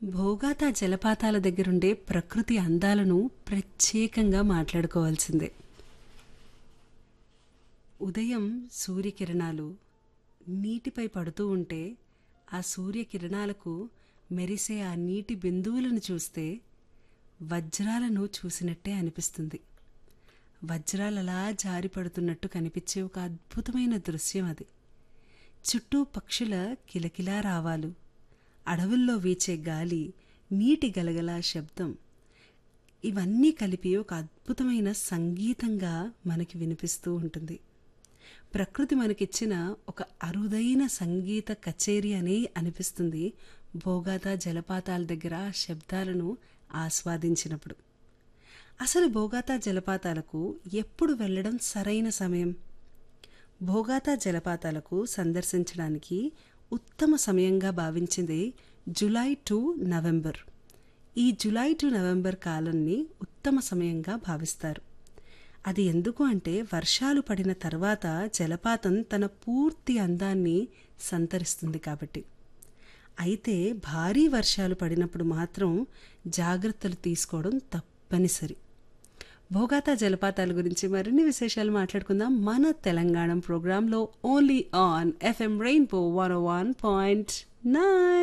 భోగాతా జలపాతాల దగ్గరుండే ప్రకృతి అందాలను ప్రత్యేకంగా మాట్లాడుకోవాల్సిందే. ఉదయం సూర్యకిరణాలు నీటిపై పడుతూ ఉంటే ఆ సూర్యకిరణాలకు మెరిసే ఆ నీటి బిందువులను చూస్తే వజ్రాలను చూసినట్టే అనిపిస్తుంది. వజ్రాలలా జారిపడుతున్నట్టు కనిపించే ఒక అద్భుతమైన దృశ్యం అది. చుట్టూ పక్షుల కిలకిలా రావాలు, అడవుల్లో వీచే గాలి, నీటి గలగల శబ్దం, ఇవన్నీ కలిపి ఒక అద్భుతమైన సంగీతంగా మనకి వినిపిస్తూ ఉంటుంది. ప్రకృతి మనకిచ్చిన ఒక అరుదైన సంగీత కచేరీ అని అనిపిస్తుంది భోగాతా జలపాతాల దగ్గర ఆ శబ్దాలను ఆస్వాదించినప్పుడు. అసలు భోగాతా జలపాతాలకు ఎప్పుడు వెళ్ళడం సరైన సమయం? భోగాతా జలపాతాలకు సందర్శించడానికి ఉత్తమ సమయంగా భావించింది జూలై టు నవంబర్. ఈ జూలై టు నవంబర్ కాలాన్ని ఉత్తమ సమయంగా భావిస్తారు. అది ఎందుకు అంటే వర్షాలు పడిన తర్వాత జలపాతం తన పూర్తి అందాన్ని సంతరిస్తుంది కాబట్టి. అయితే భారీ వర్షాలు పడినప్పుడు మాత్రం జాగ్రత్తలు తీసుకోవడం తప్పనిసరి. భోగాతా జలపాతాల గురించి మరిన్ని విశేషాలు మాట్లాడుకుందాం మన తెలంగాణ ప్రోగ్రాంలో ఓన్లీ ఆన్ FM రెయిన్బో 101.9.